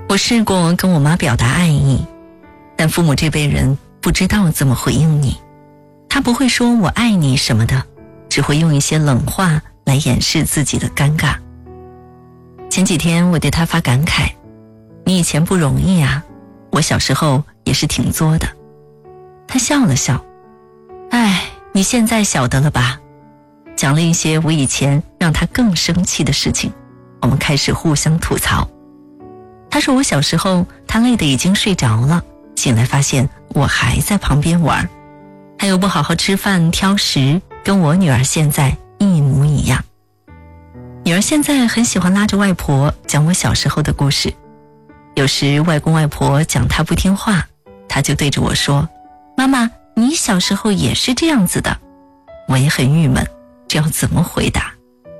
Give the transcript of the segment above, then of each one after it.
我试过跟我妈表达爱意，但父母这辈人不知道怎么回应你。他不会说我爱你什么的，只会用一些冷话来掩饰自己的尴尬。前几天我对他发感慨，你以前不容易啊，我小时候也是挺作的。他笑了笑，哎，你现在晓得了吧？讲了一些我以前让他更生气的事情，我们开始互相吐槽。他说我小时候他累得已经睡着了，醒来发现我还在旁边玩，还有不好好吃饭挑食，跟我女儿现在一模一样。女儿现在很喜欢拉着外婆讲我小时候的故事，有时外公外婆讲她不听话，她就对着我说，妈妈，你小时候也是这样子的。我也很郁闷，这要怎么回答？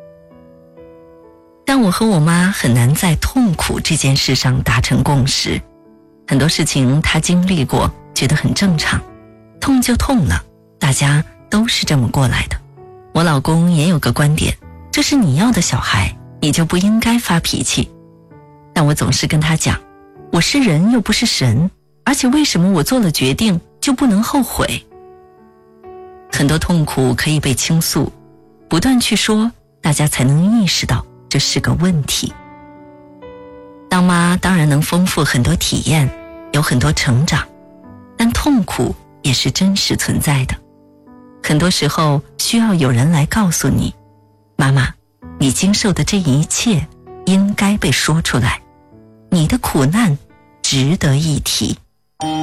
但我和我妈很难在痛苦这件事上达成共识，很多事情她经历过，觉得很正常，痛就痛了，大家都是这么过来的。我老公也有个观点，这是你要的小孩，你就不应该发脾气。但我总是跟他讲，我是人又不是神，而且为什么我做了决定就不能后悔？很多痛苦可以被倾诉，不断去说，大家才能意识到这是个问题。当妈当然能丰富很多体验，有很多成长，但痛苦也是真实存在的。很多时候需要有人来告诉你，妈妈，你经受的这一切应该被说出来，你的苦难值得一提。